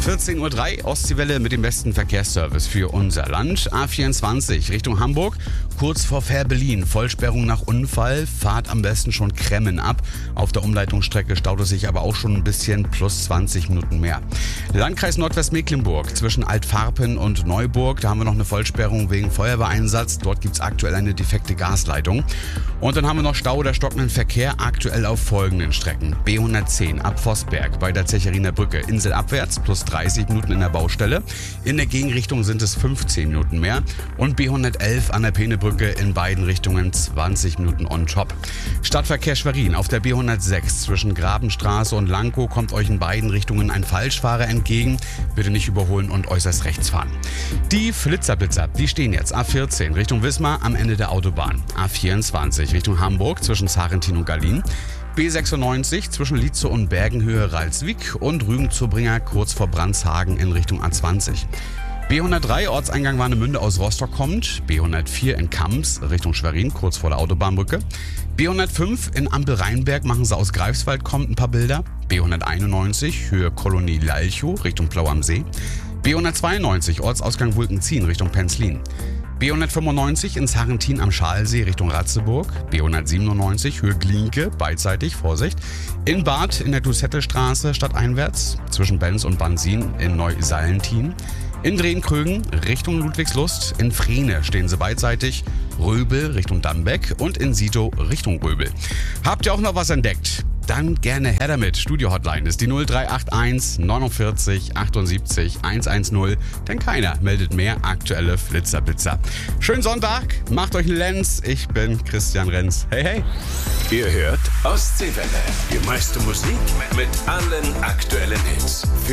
14.03 Uhr, Ostseewelle mit dem besten Verkehrsservice für unser Land. A24 Richtung Hamburg, kurz vor Fährberlin. Vollsperrung nach Unfall, fahrt am besten schon Kremmen ab. Auf der Umleitungsstrecke staut es sich aber auch schon ein bisschen, plus 20 Minuten mehr. Landkreis Nordwestmecklenburg zwischen Altfarpen und Neuburg, da haben wir noch eine Vollsperrung wegen Feuerwehreinsatz. Dort gibt es aktuell eine defekte Gasleitung. Und dann haben wir noch Stau oder stockenden Verkehr, aktuell auf folgenden Strecken. B110 ab Vossberg bei der Zecheriner Brücke, inselabwärts, plus 30 Minuten in der Baustelle. In der Gegenrichtung sind es 15 Minuten mehr. Und B111 an der Peenebrücke in beiden Richtungen 20 Minuten on top. Stadtverkehr Schwerin auf der B106 zwischen Grabenstraße und Lankow kommt euch in beiden Richtungen ein Falschfahrer entgegen. Bitte nicht überholen und äußerst rechts fahren. Die Flitzerblitzer, die stehen jetzt A14 Richtung Wismar am Ende der Autobahn. A24 Richtung Hamburg zwischen Sarentin und Gallien. B96 zwischen Lietzow und Bergenhöhe Ralswiek und Rügen-Zurbringer kurz vor Brandshagen in Richtung A20. B103 Ortseingang Warnemünde aus Rostock kommt. B104 in Kamms Richtung Schwerin kurz vor der Autobahnbrücke. B105 in Ampel-Rheinberg machen sie aus Greifswald kommt ein paar Bilder. B191 Höhe Kolonie Lalchow Richtung Plau am See. B192 Ortsausgang Wulkenzien Richtung Penzlin. B195 in Sarentin am Schalsee Richtung Ratzeburg. B197 Höhe Glienke, beidseitig, Vorsicht. In Bad in der Dusettelstraße stadteinwärts zwischen Benz und Bansin in Neu-Salentin. In Drehn-Krögen Richtung Ludwigslust. In Frehne stehen sie beidseitig. Röbel Richtung Dambeck und in Sito Richtung Röbel. Habt ihr auch noch was entdeckt? Dann gerne her damit. Studio-Hotline ist die 0381 49 78 110, denn keiner meldet mehr aktuelle Flitzerblitzer. Schönen Sonntag, macht euch einen Lenz. Ich bin Christian Renz. Hey, hey. Ihr hört Ostseewelle. Die meiste Musik mit allen aktuellen Hits.